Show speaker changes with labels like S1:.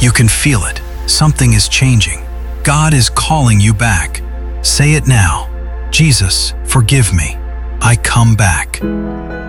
S1: You can feel it. Something is changing. God is calling you back. Say it now. Jesus, forgive me. I come back.